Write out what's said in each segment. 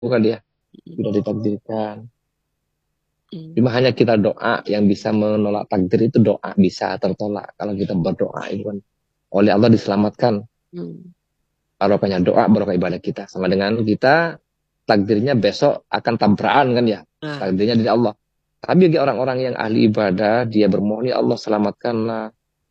kan ya, Mm. sudah ditakdirkan. Mm. Cuma hanya kita doa yang bisa menolak takdir itu doa bisa tertolak. Kalau kita berdoa itu kan oleh Allah diselamatkan. Mm. Barokahnya doa, barokah ibadah kita. Sama dengan kita takdirnya besok akan tabrakan kan ya. Nah, Takdirnya dari Allah. Tapi bagi orang-orang yang ahli ibadah, dia bermohon ya Allah selamatkanlah.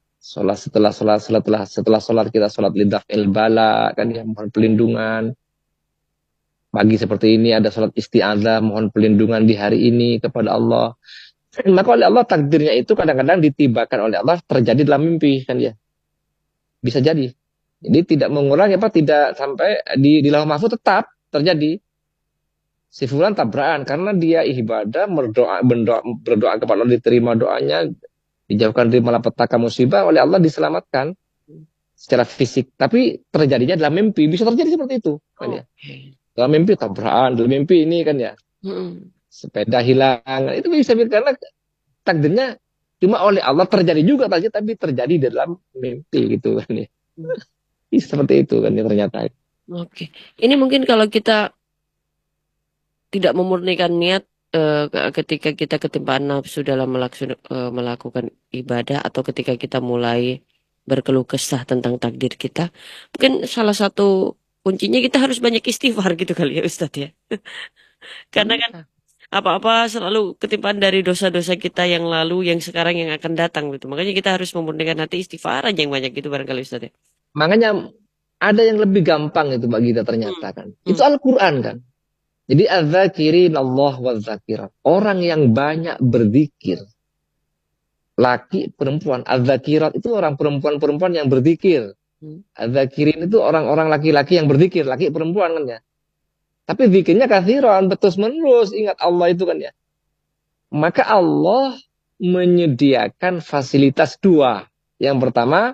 Setelah sholat kita sholat lidah bala kan ya, mohon pelindungan. Pagi seperti ini ada sholat isti'adzah, mohon pelindungan di hari ini kepada Allah. Maka oleh Allah takdirnya itu kadang-kadang ditibakan oleh Allah terjadi dalam mimpi kan ya. Bisa jadi. Jadi tidak mengurangi apa tidak sampai di lauh mahfuz tetap terjadi. Si fulan tabrakan karena dia ibadah berdoa kepada Allah diterima doanya, dijauhkan dari malapetaka musibah oleh Allah diselamatkan secara fisik. Tapi terjadinya dalam mimpi bisa terjadi seperti itu kan ya. oke. Dalam mimpi tabrakan, dalam mimpi ini kan ya Mm. sepeda hilang itu bisa karena takdirnya cuma oleh Allah terjadi juga tapi terjadi dalam mimpi gitu kan ya. Mm. Seperti itu kan ya ternyata. Oke. Ini mungkin kalau kita tidak memurnikan niat ketika kita ketimpaan nafsu dalam melakukan ibadah atau ketika kita mulai berkeluh kesah tentang takdir kita, mungkin salah satu kuncinya kita harus banyak istighfar gitu kali ya Ustadz ya. Karena kan Iya. apa-apa selalu ketimpaan dari dosa-dosa kita yang lalu, yang sekarang, yang akan datang gitu. Makanya kita harus memurnikan hati istighfar aja yang banyak gitu barangkali Ustadz ya. Makanya ada yang lebih gampang itu bagi kita Hmm. ternyata kan. Hmm. Itu Al-Quran kan. Jadi az-zakirin Allah wa zakirat. Orang yang banyak berzikir. Laki, perempuan. Az-zakirat itu orang perempuan-perempuan yang berzikir. Hmm. Az-zakirin itu orang-orang laki-laki yang berzikir. Laki, perempuan kan ya. Tapi zikirnya kathiran, betul menerus. Ingat Allah itu kan ya. Maka Allah menyediakan fasilitas dua. Yang pertama,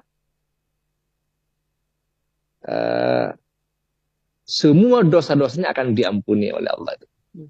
eh, semua dosa-dosanya akan diampuni oleh Allah. Hmm.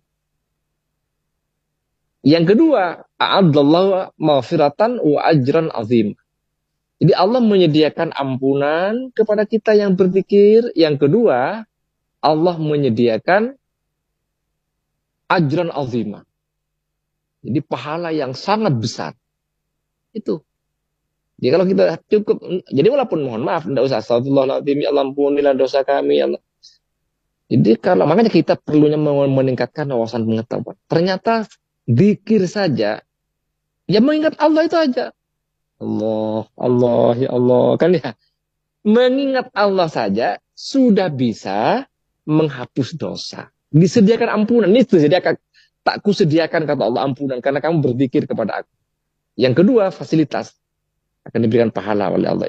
Yang kedua, a'adallahu maghfiratan wa ajran azim. Jadi Allah menyediakan ampunan kepada kita yang berzikir. Yang kedua, Allah menyediakan ajran azimah. Jadi pahala yang sangat besar. Itu. Jadi kalau kita cukup, jadi walaupun mohon maaf, tidak usah astagfirullahaladzim, ya Allah ampunilah dosa kami, ya Allah. Jadi kalau makanya kita perlunya meningkatkan wawasan pengetahuan. Ternyata zikir saja, ya mengingat Allah itu aja. Allah, Allah, ya Allah. Kan ya, mengingat Allah saja sudah bisa menghapus dosa. Disediakan ampunan. Ini disediakan, tak kusediakan kata Allah ampunan karena kamu berzikir kepada aku. Yang kedua, fasilitas akan diberikan pahala oleh Allah.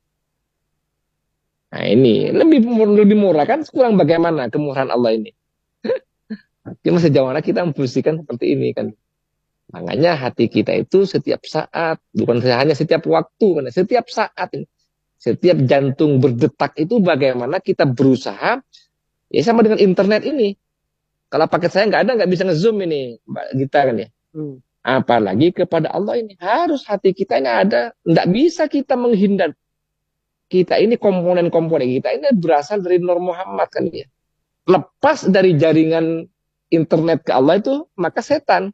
Nah ini lebih murah kan? Kurang bagaimana kemurahan Allah ini? Cuma sejauh mana kita memposisikan seperti ini kan? Makanya hati kita itu setiap saat, bukan hanya setiap waktu, setiap saat ini. Setiap jantung berdetak itu bagaimana kita berusaha, ya sama dengan internet ini. Kalau paket saya nggak ada, nggak bisa ngezoom ini, Mbak Gita kan ya. Hmm. Apalagi kepada Allah ini. Harus hati kita ini ada. Nggak bisa kita menghindar. Kita ini komponen-komponen kita ini berasal dari Nur Muhammad kan ya. Lepas dari jaringan internet ke Allah itu, maka setan.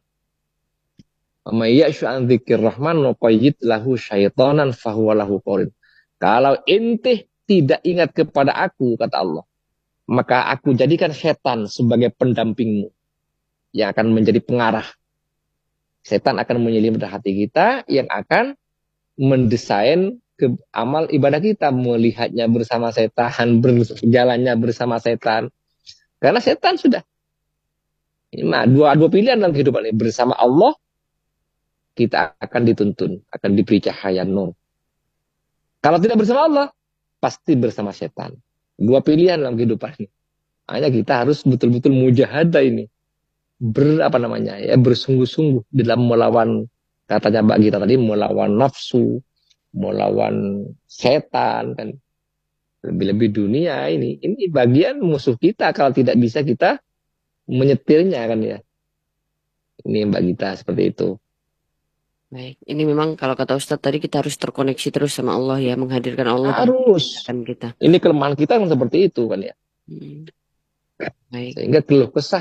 Kalau intih tidak ingat kepada aku, kata Allah, maka aku jadikan setan sebagai pendampingmu yang akan menjadi pengarah. Setan akan menyelimut hati kita yang akan mendesain amal ibadah kita, melihatnya bersama setan, berjalannya bersama setan. Karena setan sudah dua pilihan dalam kehidupan ini. Bersama Allah kita akan dituntun, akan diberi cahaya nur. Kalau tidak bersama Allah, pasti bersama setan. Dua pilihan dalam kehidupan ini. Hanya kita harus betul-betul mujahadah ini. Apa namanya ya, bersungguh-sungguh dalam melawan, katanya Mbak Gita tadi, melawan nafsu, melawan setan kan. Lebih-lebih dunia ini bagian musuh kita kalau tidak bisa kita menyetirnya kan ya. Ini Mbak Gita seperti itu. Baik, ini memang kalau kata Ustadz tadi kita harus terkoneksi terus sama Allah ya, menghadirkan Allah dalam Harus. kegiatan kita. Ini kelemahan kita kan seperti itu kan ya. Hmm. Baik. Sehingga keluh kesah